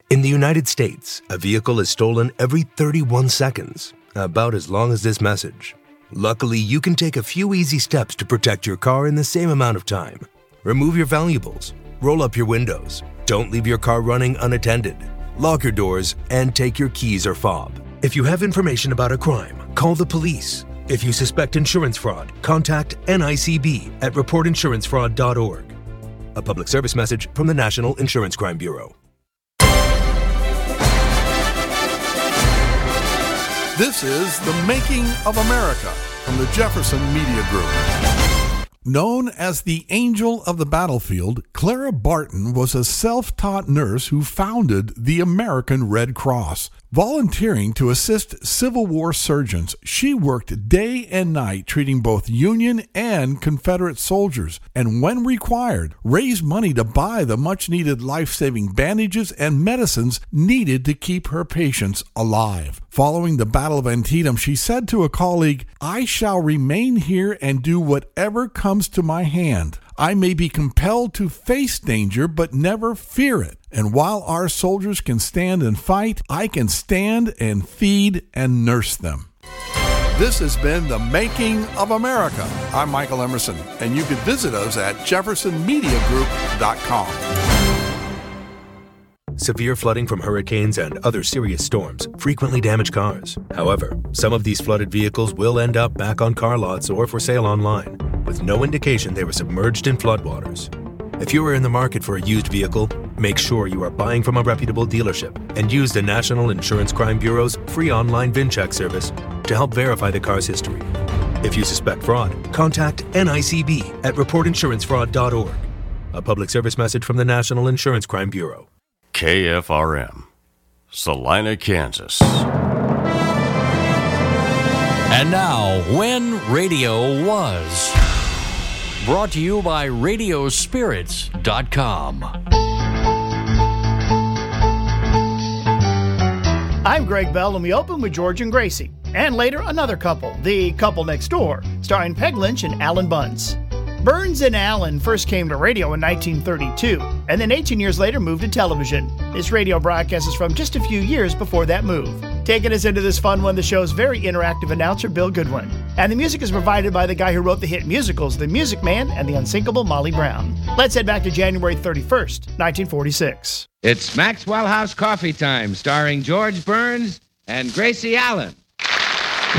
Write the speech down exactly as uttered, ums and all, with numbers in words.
In the United States, a vehicle is stolen every thirty-one seconds, about as long as this message. Luckily, you can take a few easy steps to protect your car in the same amount of time. Remove your valuables, roll up your windows, don't leave your car running unattended, lock your doors, and take your keys or fob. If you have information about a crime, call the police. If you suspect insurance fraud, contact N I C B at report insurance fraud dot org. A public service message from the National Insurance Crime Bureau. This is The Making of America from the Jefferson Media Group. Known as the Angel of the Battlefield, Clara Barton was a self-taught nurse who founded the American Red Cross. Volunteering to assist Civil War surgeons, she worked day and night treating both Union and Confederate soldiers, and when required, raised money to buy the much-needed life-saving bandages and medicines needed to keep her patients alive. Following the Battle of Antietam, she said to a colleague, "I shall remain here and do whatever comes to my hand. I may be compelled to face danger, but never fear it. And while our soldiers can stand and fight, I can stand and feed and nurse them." This has been The Making of America. I'm Michael Emerson, and you can visit us at jefferson media group dot com. Severe flooding from hurricanes and other serious storms frequently damage cars. However, some of these flooded vehicles will end up back on car lots or for sale online, with no indication they were submerged in floodwaters. If you are in the market for a used vehicle, make sure you are buying from a reputable dealership and use the National Insurance Crime Bureau's free online VinCheck service to help verify the car's history. If you suspect fraud, contact N I C B at report insurance fraud dot org. A public service message from the National Insurance Crime Bureau. K F R M, Salina, Kansas. And now, When Radio Was. Brought to you by radio spirits dot com. I'm Greg Bell, and we open with George and Gracie. And later, another couple, the couple next door, starring Peg Lynch and Alan Bunce. Burns and Allen first came to radio in nineteen thirty-two, and then eighteen years later moved to television. This radio broadcast is from just a few years before that move. Taking us into this fun one, the show's very interactive announcer, Bill Goodwin. And the music is provided by the guy who wrote the hit musicals, The Music Man and The Unsinkable Molly Brown. Let's head back to January thirty-first, nineteen forty-six. It's Maxwell House Coffee Time, starring George Burns and Gracie Allen.